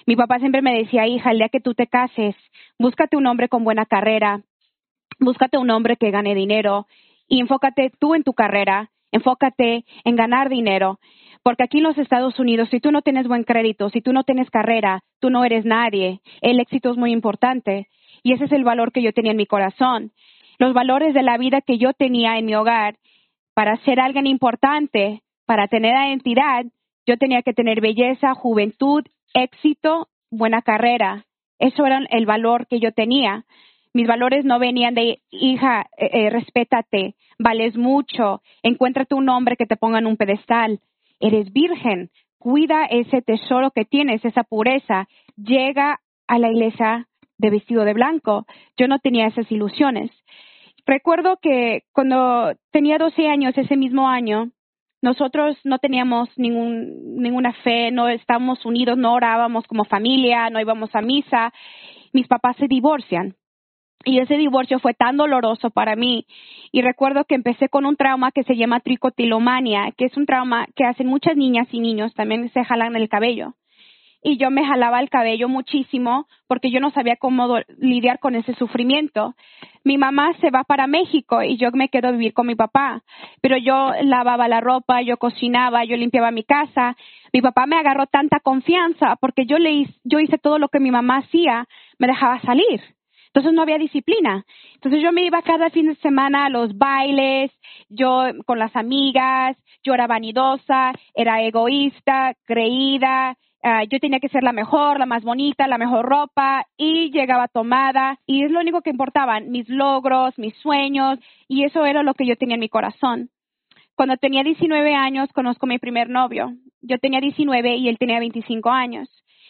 Mi papá siempre me decía, hija, el día que tú te cases, búscate un hombre con buena carrera, búscate un hombre que gane dinero y enfócate tú en tu carrera, enfócate en ganar dinero. Porque aquí en los Estados Unidos, si tú no tienes buen crédito, si tú no tienes carrera, tú no eres nadie. El éxito es muy importante y ese es el valor que yo tenía en mi corazón. Los valores de la vida que yo tenía en mi hogar, para ser alguien importante, para tener identidad, yo tenía que tener belleza, juventud, éxito, buena carrera. Eso era el valor que yo tenía. Mis valores no venían de, hija, respétate, vales mucho, encuéntrate un hombre que te ponga en un pedestal. Eres virgen, cuida ese tesoro que tienes, esa pureza. Llega a la iglesia de vestido de blanco. Yo no tenía esas ilusiones. Recuerdo que cuando tenía 12 años, ese mismo año, nosotros no teníamos ninguna fe, no estábamos unidos, no orábamos como familia, no íbamos a misa. Mis papás se divorcian. Y ese divorcio fue tan doloroso para mí. Y recuerdo que empecé con un trauma que se llama tricotilomania, que es un trauma que hacen muchas niñas y niños, también se jalan el cabello. Y yo me jalaba el cabello muchísimo porque yo no sabía cómo lidiar con ese sufrimiento. Mi mamá se va para México y yo me quedo a vivir con mi papá. Pero yo lavaba la ropa, yo cocinaba, yo limpiaba mi casa. Mi papá me agarró tanta confianza porque yo hice todo lo que mi mamá hacía, me dejaba salir. Entonces no había disciplina. Entonces yo me iba cada fin de semana a los bailes, yo con las amigas, yo era vanidosa, era egoísta, creída, yo tenía que ser la mejor, la más bonita, la mejor ropa y llegaba tomada y es lo único que importaban, mis logros, mis sueños y eso era lo que yo tenía en mi corazón. Cuando tenía 19 años conozco a mi primer novio. Yo tenía 19 y él tenía 25 años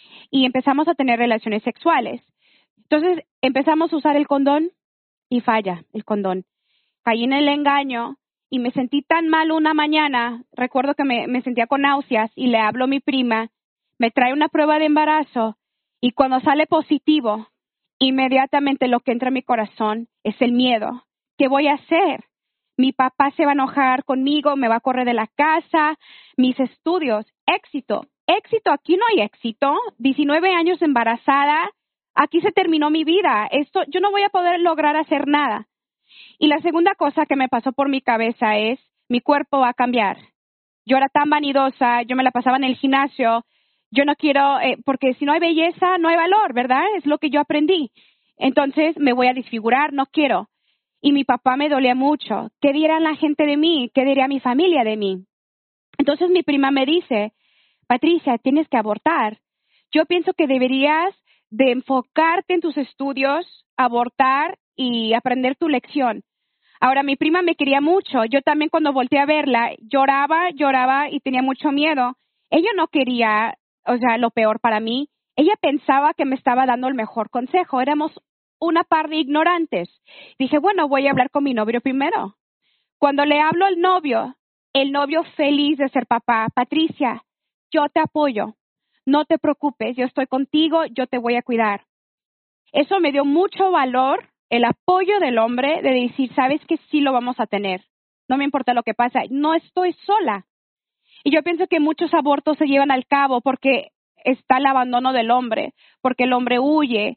y empezamos a tener relaciones sexuales. Entonces empezamos a usar el condón y falla el condón. Caí en el engaño y me sentí tan mal una mañana. Recuerdo que me sentía con náuseas y le hablo a mi prima, me trae una prueba de embarazo y cuando sale positivo, inmediatamente lo que entra en mi corazón es el miedo. ¿Qué voy a hacer? Mi papá se va a enojar conmigo, me va a correr de la casa, mis estudios, éxito, aquí no hay éxito. 19 años embarazada. Aquí se terminó mi vida. Yo no voy a poder lograr hacer nada. Y la segunda cosa que me pasó por mi cabeza es, mi cuerpo va a cambiar. Yo era tan vanidosa, yo me la pasaba en el gimnasio. Yo no quiero, porque si no hay belleza, no hay valor, ¿verdad? Es lo que yo aprendí. Entonces me voy a desfigurar, no quiero. Y mi papá me dolía mucho. ¿Qué dirá la gente de mí? ¿Qué diría mi familia de mí? Entonces mi prima me dice, Patricia, tienes que abortar. Yo pienso que deberías de enfocarte en tus estudios, abortar y aprender tu lección. Ahora, mi prima me quería mucho. Yo también cuando volteé a verla, lloraba y tenía mucho miedo. Ella no quería, lo peor para mí. Ella pensaba que me estaba dando el mejor consejo. Éramos una par de ignorantes. Dije, bueno, voy a hablar con mi novio primero. Cuando le hablo al novio, el novio feliz de ser papá, Patricia, yo te apoyo. No te preocupes, yo estoy contigo, yo te voy a cuidar. Eso me dio mucho valor, el apoyo del hombre de decir, sabes que sí lo vamos a tener. No me importa lo que pasa, no estoy sola. Y yo pienso que muchos abortos se llevan al cabo porque está el abandono del hombre, porque el hombre huye.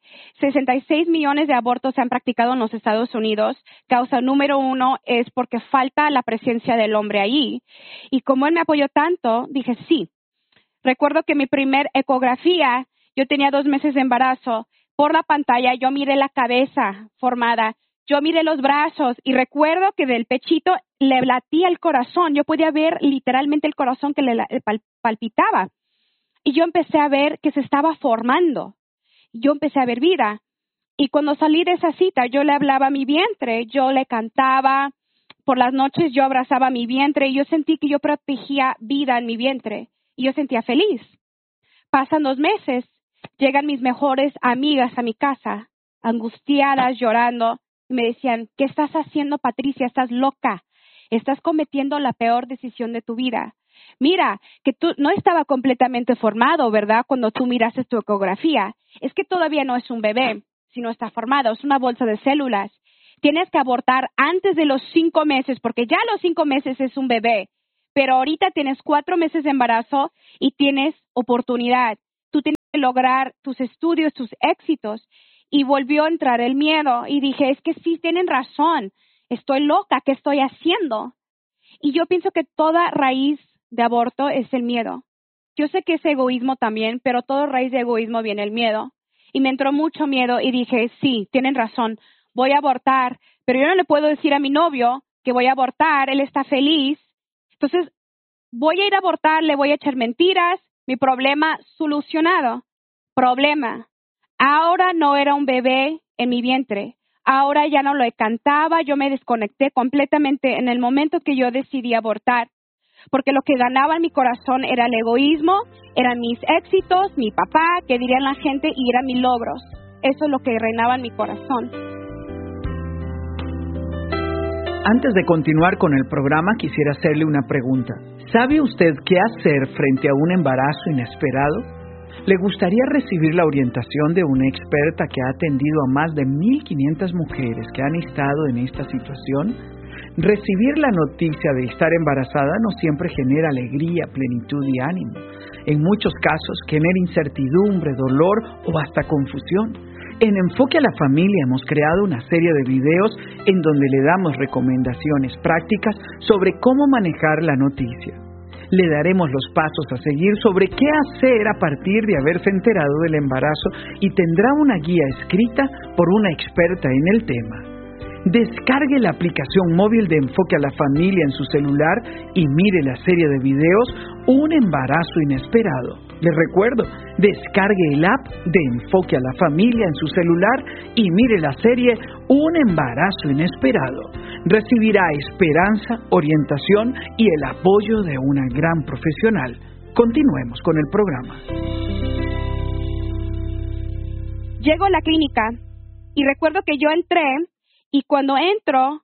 66 millones de abortos se han practicado en los Estados Unidos. Causa número 1 es porque falta la presencia del hombre ahí. Y como él me apoyó tanto, dije sí. Recuerdo que mi primer ecografía, yo tenía 2 meses de embarazo. Por la pantalla yo miré la cabeza formada, yo miré los brazos y recuerdo que del pechito le latía el corazón. Yo podía ver literalmente el corazón que le palpitaba. Y yo empecé a ver que se estaba formando. Yo empecé a ver vida. Y cuando salí de esa cita, yo le hablaba a mi vientre, yo le cantaba. Por las noches yo abrazaba mi vientre y yo sentí que yo protegía vida en mi vientre. Y yo sentía feliz. Pasan 2 meses, llegan mis mejores amigas a mi casa, angustiadas, llorando, y me decían, ¿qué estás haciendo, Patricia? Estás loca. Estás cometiendo la peor decisión de tu vida. Mira, que tú no estaba completamente formado, ¿verdad? Cuando tú miraste tu ecografía. Es que todavía no es un bebé, sino está formado, es una bolsa de células. Tienes que abortar antes de los 5 meses, porque ya a los 5 meses es un bebé. Pero ahorita tienes 4 meses de embarazo y tienes oportunidad. Tú tienes lograr tus estudios, tus éxitos. Y volvió a entrar el miedo y dije, es que sí, tienen razón, estoy loca, ¿qué estoy haciendo? Y yo pienso que toda raíz de aborto es el miedo. Yo sé que es egoísmo también, pero toda raíz de egoísmo viene el miedo. Y me entró mucho miedo y dije, sí, tienen razón, voy a abortar, pero yo no le puedo decir a mi novio que voy a abortar, él está feliz. Entonces, voy a ir a abortar, le voy a echar mentiras, mi problema solucionado. Problema. Ahora no era un bebé en mi vientre. Ahora ya no lo cantaba, yo me desconecté completamente en el momento que yo decidí abortar. Porque lo que ganaba en mi corazón era el egoísmo, eran mis éxitos, mi papá, qué dirían la gente, y eran mis logros. Eso es lo que reinaba en mi corazón. Antes de continuar con el programa, quisiera hacerle una pregunta. ¿Sabe usted qué hacer frente a un embarazo inesperado? ¿Le gustaría recibir la orientación de una experta que ha atendido a más de 1,500 mujeres que han estado en esta situación? Recibir la noticia de estar embarazada no siempre genera alegría, plenitud y ánimo. En muchos casos genera incertidumbre, dolor o hasta confusión. En Enfoque a la Familia hemos creado una serie de videos en donde le damos recomendaciones prácticas sobre cómo manejar la noticia. Le daremos los pasos a seguir sobre qué hacer a partir de haberse enterado del embarazo y tendrá una guía escrita por una experta en el tema. Descargue la aplicación móvil de Enfoque a la Familia en su celular y mire la serie de videos Un embarazo inesperado. Les recuerdo, descargue el app de Enfoque a la Familia en su celular y mire la serie Un embarazo inesperado. Recibirá esperanza, orientación y el apoyo de una gran profesional. Continuemos con el programa. Llego a la clínica y recuerdo que yo entré y cuando entro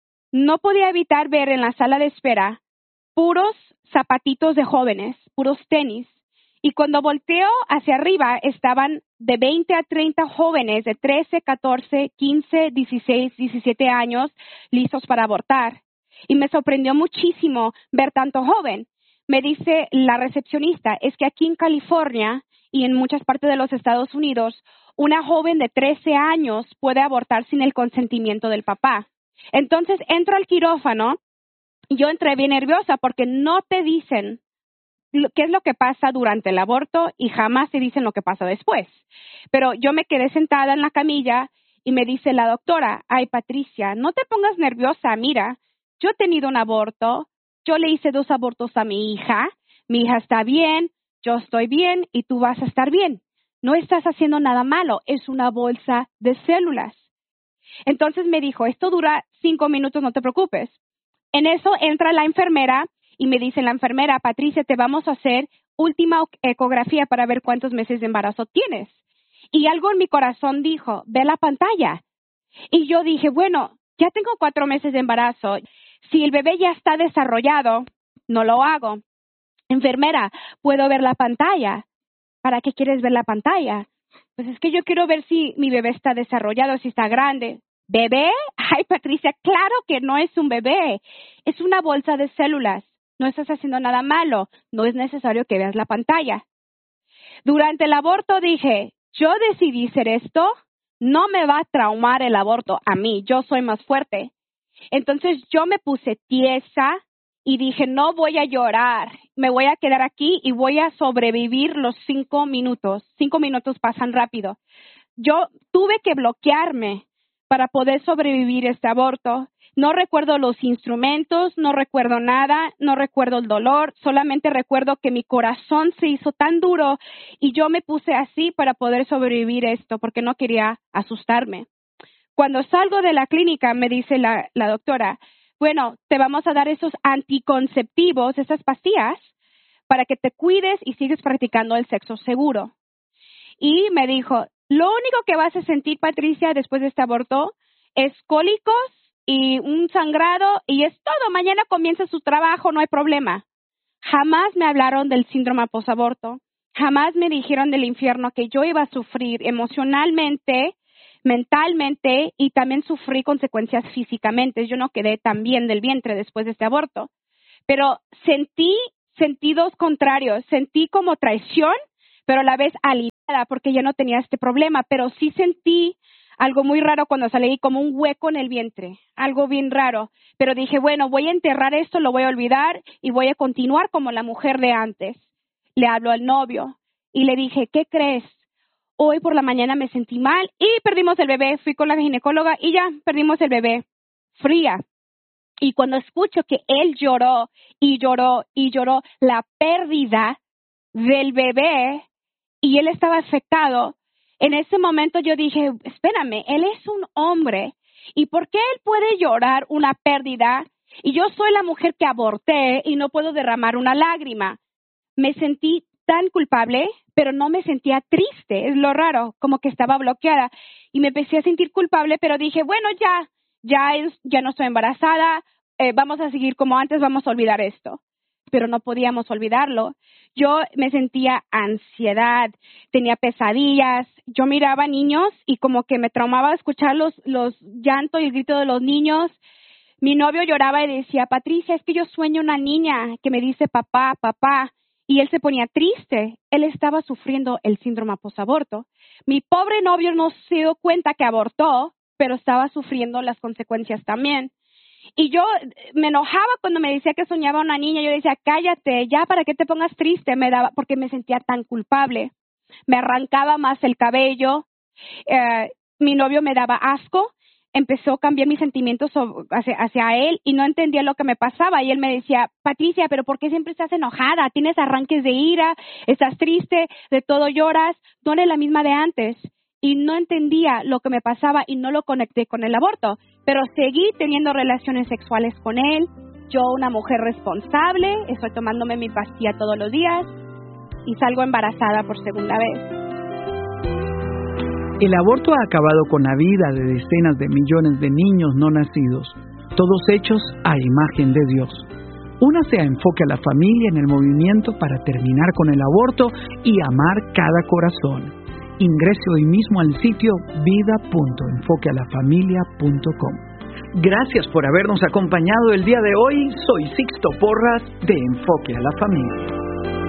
no podía evitar ver en la sala de espera puros zapatitos de jóvenes, puros tenis. Y cuando volteo hacia arriba estaban de 20 a 30 jóvenes de 13, 14, 15, 16, 17 años listos para abortar. Y me sorprendió muchísimo ver tanto joven. Me dice la recepcionista, es que aquí en California y en muchas partes de los Estados Unidos, una joven de 13 años puede abortar sin el consentimiento del papá. Entonces entro al quirófano y yo entré bien nerviosa porque no te dicen qué es lo que pasa durante el aborto y jamás te dicen lo que pasa después. Pero yo me quedé sentada en la camilla y me dice la doctora, ay Patricia, no te pongas nerviosa, mira, yo he tenido un aborto, yo le hice 2 abortos a mi hija está bien, yo estoy bien y tú vas a estar bien. No estás haciendo nada malo, es una bolsa de células. Entonces me dijo, esto dura 5 minutos, no te preocupes. En eso entra la enfermera y me dice la enfermera, Patricia, te vamos a hacer última ecografía para ver cuántos meses de embarazo tienes. Y algo en mi corazón dijo, ve la pantalla. Y yo dije, bueno, ya tengo 4 meses de embarazo. Si el bebé ya está desarrollado, no lo hago. Enfermera, ¿puedo ver la pantalla? ¿Para qué quieres ver la pantalla? Pues es que yo quiero ver si mi bebé está desarrollado, si está grande. ¿Bebé? Ay, Patricia, claro que no es un bebé. Es una bolsa de células. No estás haciendo nada malo. No es necesario que veas la pantalla. Durante el aborto dije, yo decidí ser esto. No me va a traumar el aborto a mí. Yo soy más fuerte. Entonces yo me puse tiesa y dije, no voy a llorar. Me voy a quedar aquí y voy a sobrevivir los 5 minutos. 5 minutos pasan rápido. Yo tuve que bloquearme para poder sobrevivir este aborto. No recuerdo los instrumentos, no recuerdo nada, no recuerdo el dolor, solamente recuerdo que mi corazón se hizo tan duro y yo me puse así para poder sobrevivir esto porque no quería asustarme. Cuando salgo de la clínica me dice la doctora, bueno, te vamos a dar esos anticonceptivos, esas pastillas, para que te cuides y sigues practicando el sexo seguro. Y me dijo, lo único que vas a sentir, Patricia, después de este aborto es cólicos y un sangrado y es todo. Mañana comienza su trabajo, no hay problema. Jamás me hablaron del síndrome posaborto. Jamás me dijeron del infierno que yo iba a sufrir emocionalmente, mentalmente y también sufrí consecuencias físicamente. Yo no quedé tan bien del vientre después de este aborto. Pero sentí sentidos contrarios. Sentí como traición, pero a la vez aliviada porque ya no tenía este problema. Pero sí sentí algo muy raro cuando salí, como un hueco en el vientre, algo bien raro. Pero dije, bueno, voy a enterrar esto, lo voy a olvidar y voy a continuar como la mujer de antes. Le hablo al novio y le dije, ¿qué crees? Hoy por la mañana me sentí mal y perdimos el bebé. Fui con la ginecóloga y ya perdimos el bebé. Fría. Y cuando escucho que él lloró y lloró y lloró la pérdida del bebé y él estaba afectado, en ese momento yo dije, espérame, él es un hombre, ¿y por qué él puede llorar una pérdida? Y yo soy la mujer que aborté y no puedo derramar una lágrima. Me sentí tan culpable, pero no me sentía triste, es lo raro, como que estaba bloqueada. Y me empecé a sentir culpable, pero dije, bueno, ya no estoy embarazada, vamos a seguir como antes, vamos a olvidar esto. Pero no podíamos olvidarlo. Yo me sentía ansiedad, tenía pesadillas, yo miraba niños y como que me traumaba escuchar los llantos y el grito de los niños. Mi novio lloraba y decía, Patricia, es que yo sueño una niña que me dice papá, papá, y él se ponía triste. Él estaba sufriendo el síndrome posaborto. Mi pobre novio no se dio cuenta que abortó, pero estaba sufriendo las consecuencias también. Y yo me enojaba cuando me decía que soñaba una niña. Yo decía, cállate, ya, ¿para qué te pongas triste? Porque me sentía tan culpable. Me arrancaba más el cabello. Mi novio me daba asco. Empezó a cambiar mis sentimientos hacia él y no entendía lo que me pasaba. Y él me decía, Patricia, ¿pero por qué siempre estás enojada? ¿Tienes arranques de ira? ¿Estás triste? ¿De todo lloras? No eres la misma de antes. Y no entendía lo que me pasaba y no lo conecté con el aborto. Pero seguí teniendo relaciones sexuales con él. Yo, una mujer responsable, estoy tomándome mi pastilla todos los días y salgo embarazada por segunda vez. El aborto ha acabado con la vida de decenas de millones de niños no nacidos, todos hechos a imagen de Dios. Únase a Enfoque a la Familia en el movimiento para terminar con el aborto y amar cada corazón. Ingrese hoy mismo al sitio vida.enfoquealafamilia.com. Gracias por habernos acompañado el día de hoy. Soy Sixto Porras de Enfoque a la Familia.